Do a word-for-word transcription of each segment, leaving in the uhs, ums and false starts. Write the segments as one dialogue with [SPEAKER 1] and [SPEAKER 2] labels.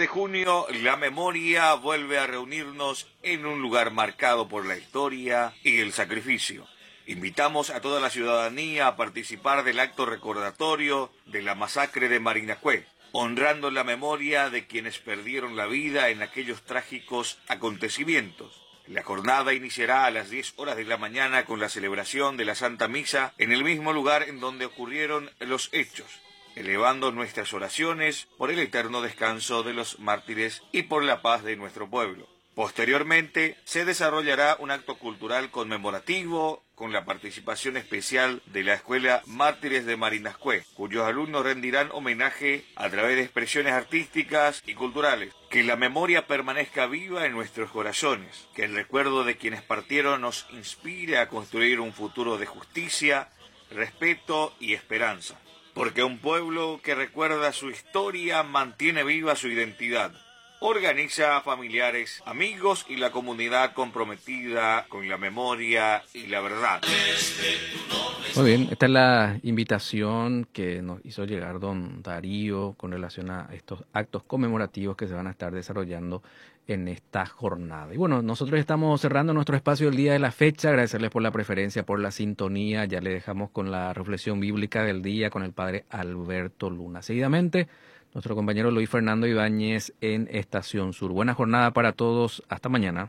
[SPEAKER 1] de junio, la memoria vuelve a reunirnos en un lugar marcado por la historia y el sacrificio. Invitamos a toda la ciudadanía a participar del acto recordatorio de la masacre de Marinascué, honrando la memoria de quienes perdieron la vida en aquellos trágicos acontecimientos. La jornada iniciará a las diez horas de la mañana con la celebración de la Santa Misa en el mismo lugar en donde ocurrieron los hechos, elevando nuestras oraciones por el eterno descanso de los mártires y por la paz de nuestro pueblo. Posteriormente, se desarrollará un acto cultural conmemorativo con la participación especial de la Escuela Mártires de Marinascué, cuyos alumnos rendirán homenaje a través de expresiones artísticas y culturales. Que la memoria permanezca viva en nuestros corazones, que el recuerdo de quienes partieron nos inspire a construir un futuro de justicia, respeto y esperanza. Porque un pueblo que recuerda su historia mantiene viva su identidad. Organiza a familiares, amigos y la comunidad comprometida con la memoria y la verdad.
[SPEAKER 2] Muy bien, esta es la invitación que nos hizo llegar don Darío con relación a estos actos conmemorativos que se van a estar desarrollando en esta jornada. Y bueno, nosotros estamos cerrando nuestro espacio el día de la fecha. Agradecerles por la preferencia, por la sintonía. Ya le dejamos con la reflexión bíblica del día con el padre Alberto Luna. Seguidamente, nuestro compañero Luis Fernando Ibáñez en Estación Sur. Buena jornada para todos. Hasta mañana.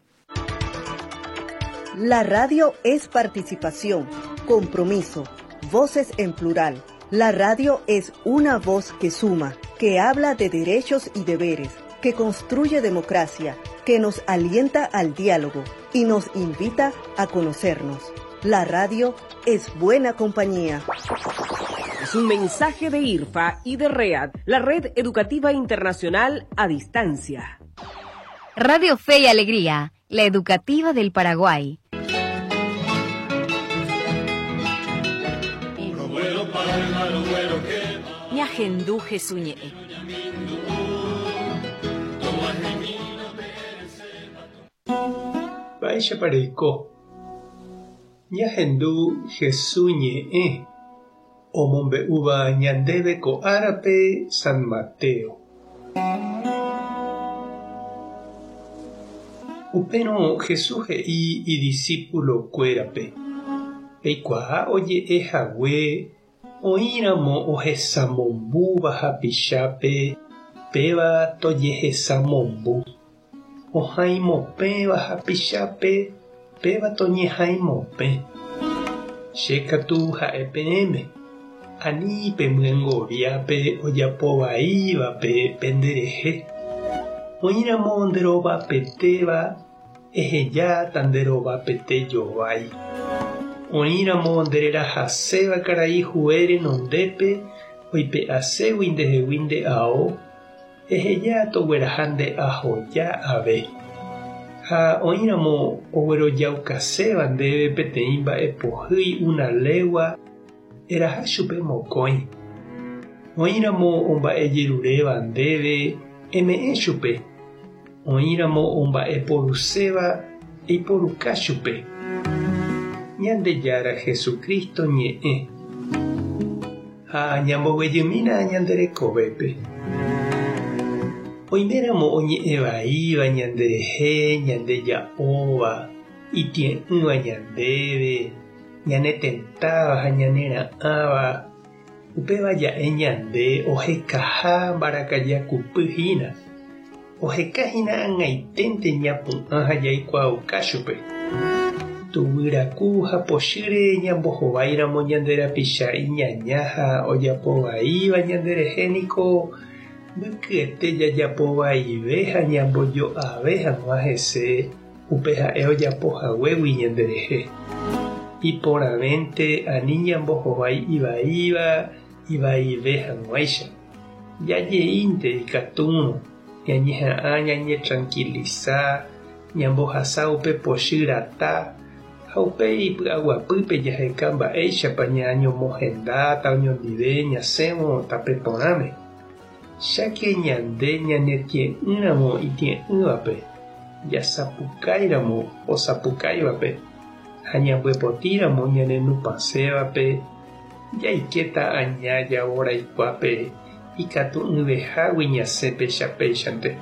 [SPEAKER 3] La radio es participación, compromiso, voces en plural. La radio es una voz que suma, que habla de derechos y deberes, que construye democracia, que nos alienta al diálogo y nos invita a conocernos. La radio es buena compañía.
[SPEAKER 4] Es un mensaje de I R F A y de READ, la Red Educativa Internacional a Distancia.
[SPEAKER 5] Radio Fe y Alegría, la educativa del Paraguay.
[SPEAKER 6] Ñahendú Jesuñe.
[SPEAKER 7] Baixa pareiko. Ñahendú Jesuñe. Omombe uva ñandeve ko árape San Mateo. Upeno Jesús y, y discípulo cuérape. Eikua oye ejawe oíramo ohesamombu bajapichape peba toyehesamombu. Ojaimope bajapichape peba toñejaimope. Shekatu haepeme. Ani pe mwengoria-pe ojapovaiva-pe penderehe. Oíramo nderovapetéva ehejáta nderovapeté jovái. Oíramo ndererahaséva karai huére nondépe oipe'aségui ndehegui nde'ao eheja togueraha nde'ahoja ave. Ha oíramo oguerojaukaséva ndéve peteĩ mba'epohýi una legua eraha chupe mokõi. Oíramo omba'ejeruréva ndéve eme'ẽ chupe. Oíramo omba'eporuséva eiporuka chupe. Ñandejára Jesucristo ñe'ẽ. Ha ñamboguejymína ñanderekovépe. Oiméramo oñe'ẽvaíva ñanderehe ñandeja'óva itie'ỹva ñandéve ñanetentáva ha ñanera'ãva upéva ja'e ñande ohekaha mbarakajakupyhína ohekahína ag̃aiténte ñapu'ã ha jaikuaauka chupe tuvyraku ha pochýre ñambohovaíramo ñanderapicha iñaña ha ojapovaíva ñanderehéniko mbykyete jajapovaive ha ñambojoave hag̃ua hese upe ha'e ojapohaguégui ñanderehe. Iporãvénte ani ñambohovái ivaíva ivaive hag̃uáicha. Jajeínte ikatúrõ ñañeha'ã ñañetranquiliza ñambohasa upe pochýrata ha upe ipy'aguapýpe jaheka mba'éichapa ñañomohendáta oñondive ñasẽvo tape porãme. Cháke ñande ñanetie'ỹramo itie'ỹvape jasapukáiramo osapukáivape. Ha ñamboepotíramo ñanenupãsévape jaikéta aña javóraikuápe ikatu yvehágui ñasẽ péicha péichante.